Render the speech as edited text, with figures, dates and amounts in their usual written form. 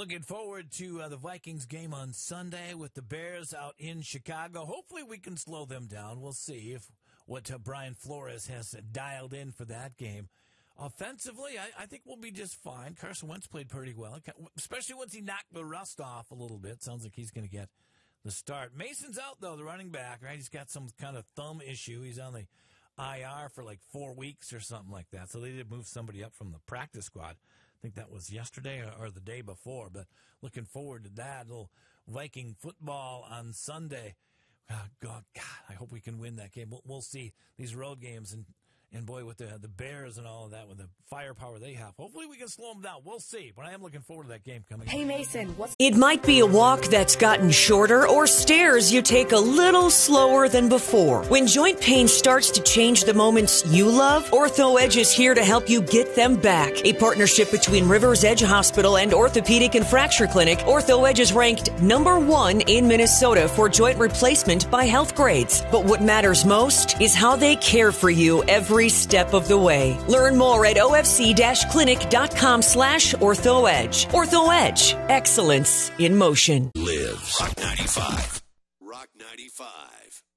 Looking forward to the Vikings game on Sunday with the Bears out in Chicago. Hopefully we can slow them down. We'll see if what Brian Flores has dialed in for that game. Offensively, I think we'll be just fine. Carson Wentz played pretty well, especially once he knocked the rust off a little bit. Sounds like he's going to get the start. Mason's out, though, the running back, right? He's got some kind of thumb issue. He's on the IR for like 4 weeks or something like that. So they did move somebody up from the practice squad. I think that was yesterday or the day before, but looking forward to that. Little Viking football on Sunday. Oh, God, I hope we can win that game. We'll see these road games, and boy, with the Bears and all of that, with the firepower they have, hopefully we can slow them down. We'll see, but I am looking forward to that game coming up. Hey, Mason, what's... It might be a walk that's gotten shorter or stairs you take a little slower than before. When joint pain starts to change the moments you love, Ortho Edge is here to help you get them back. A partnership between Rivers Edge Hospital and Orthopedic and Fracture Clinic, Ortho Edge is ranked #1 in Minnesota for joint replacement by Health Grades. But what matters most is how they care for you every step of the way. Learn more at ofc-clinic.com/orthoedge. Ortho Edge, excellence in motion. Lives. Rock 95. Rock 95.